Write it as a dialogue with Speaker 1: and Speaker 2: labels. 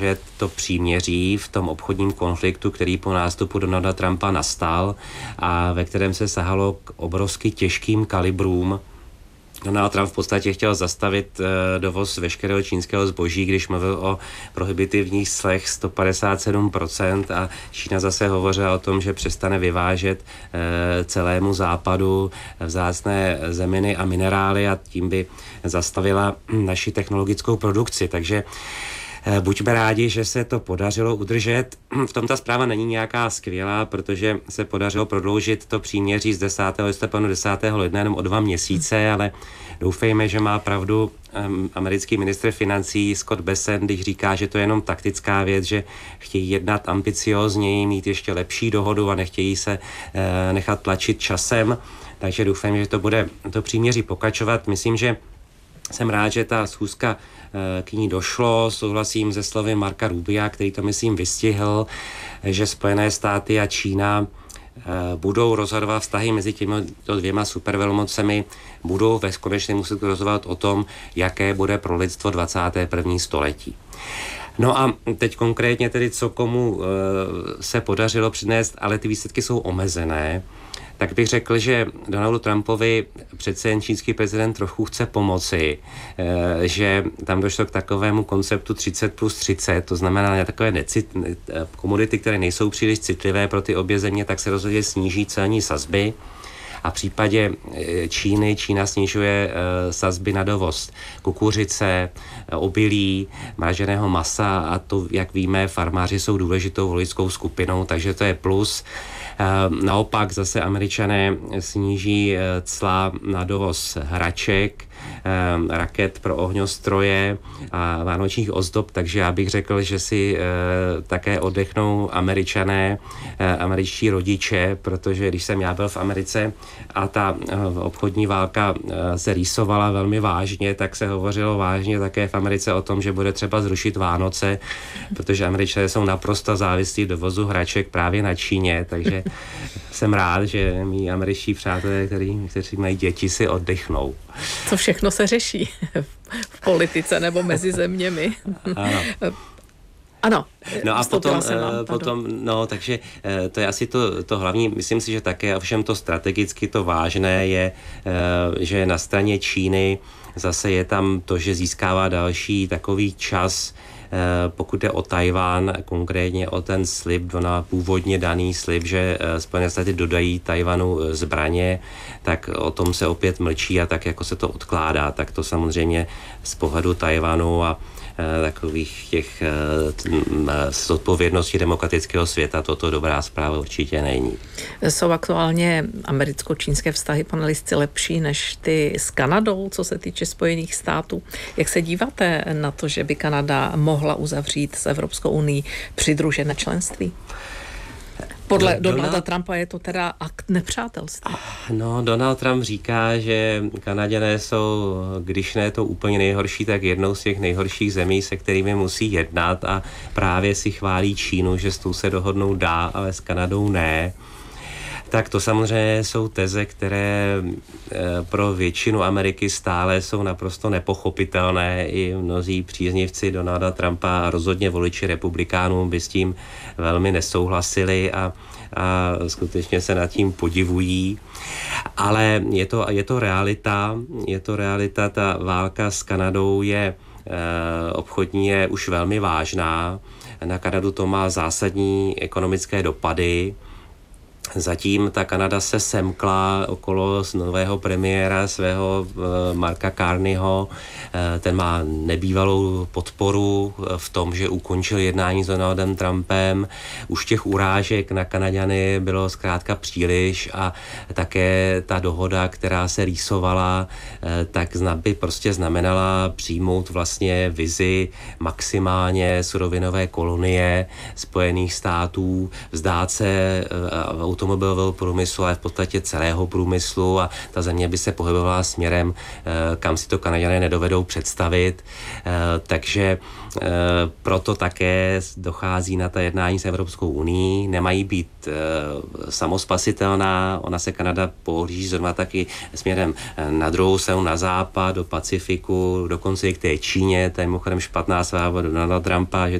Speaker 1: že to příměří v tom obchodním konfliktu, který po nástupu Donalda Trumpa nastal a ve kterém se sahalo k obrovsky těžkým kalibrům. Donald Trump v podstatě chtěl zastavit dovoz veškerého čínského zboží, když mluvil o prohibitivních clech 157% a Čína zase hovořila o tom, že přestane vyvážet celému západu vzácné zeminy a minerály a tím by zastavila naši technologickou produkci. Takže buďme rádi, že se to podařilo udržet. V tom ta zpráva není nějaká skvělá, protože se podařilo prodloužit to příměří z 10. listopadu 10. ledna jenom o 2 měsíce, ale doufejme, že má pravdu americký ministr financí Scott Bessent, když říká, že to je jenom taktická věc, že chtějí jednat ambiciózněji, mít ještě lepší dohodu a nechtějí se nechat tlačit časem. Takže doufejme, že to bude to příměří pokračovat. Myslím, že jsem rád, že ta schůzka k ní došlo. Souhlasím se slovy Marka Rubia, který to, myslím, vystihl, že Spojené státy a Čína budou rozhodovat vztahy mezi těmito dvěma supervelmocemi, budou ve konečném muset rozhodovat o tom, jaké bude pro lidstvo 21. století. No a teď konkrétně tedy, co komu se podařilo přinést, ale ty výsledky jsou omezené, tak bych řekl, že Donaldu Trumpovi přece jen čínský prezident trochu chce pomoci, že tam došlo k takovému konceptu 30+30, to znamená na takové komodity, které nejsou příliš citlivé pro ty obě země, tak se rozhodně sníží celní sazby. A v případě Čína snižuje sazby na dovoz kukuřice, obilí, mraženého masa a to, jak víme, farmáři jsou důležitou voličskou skupinou, takže to je plus. Naopak zase Američané sníží cla na dovoz hraček, raket pro ohňostroje a vánočních ozdob, takže já bych řekl, že si také oddechnou Američané, američtí rodiče, protože když jsem já byl v Americe a ta obchodní válka se rýsovala velmi vážně, tak se hovořilo vážně také v Americe o tom, že bude třeba zrušit Vánoce, protože Američané jsou naprosto závislí dovozu hraček právě na Číně, takže jsem rád, že mý američtí přátelé, kteří mají děti, si oddechnou.
Speaker 2: Co všechno se řeší v politice nebo mezi zeměmi. Ano.
Speaker 1: No a potom, takže to je asi to hlavní. Myslím si, že také ovšem to strategicky to vážné je, že na straně Číny zase je tam to, že získává další takový čas, pokud jde o Tajván, konkrétně o ten slib, původně daný slib, že Spojené státy dodají Tajvanu zbraně, tak o tom se opět mlčí a tak jako se to odkládá, tak to samozřejmě z pohledu Tajvanu a takových těch zodpovědností demokratického světa toto dobrá zpráva určitě není.
Speaker 2: Jsou aktuálně americko-čínské vztahy, pane Lisci, lepší než ty s Kanadou, co se týče Spojených států? Jak se díváte na to, že by Kanada mohla uzavřít s Evropskou unií přidružené členství? Podle Donalda Trumpa je to teda akt nepřátelství.
Speaker 1: No, Donald Trump říká, že Kanaďané jsou, když ne to úplně nejhorší, tak jednou z těch nejhorších zemí, se kterými musí jednat a právě si chválí Čínu, že s tou se dohodnou dá, ale s Kanadou ne. Tak to samozřejmě jsou teze, které pro většinu Ameriky stále jsou naprosto nepochopitelné. I mnozí příznivci Donalda Trumpa a rozhodně voliči republikánů by s tím velmi nesouhlasili a skutečně se nad tím podivují. Ale je to realita, ta válka s Kanadou je obchodní, je už velmi vážná. Na Kanadu to má zásadní ekonomické dopady. Zatím ta Kanada se semkla okolo nového premiéra svého Marka Carneyho. Ten má nebývalou podporu v tom, že ukončil jednání s Donaldem Trumpem. Už těch urážek na Kanaďany bylo zkrátka příliš a také ta dohoda, která se rýsovala, tak by prostě znamenala přijmout vlastně vizi maximálně surovinové kolonie Spojených států, vzdát se automobilového průmyslu, ale v podstatě celého průmyslu a ta země by se pohybovala směrem, kam si to Kanaďané nedovedou představit. Takže proto také dochází na ta jednání s Evropskou unií. Nemají být samospasitelná. Ona se Kanada pohlíží zrovna taky směrem na druhou stranu, na západ, do Pacifiku, dokonce i k té Číně. To je mimochodem špatná zpráva Donalda Trumpa, že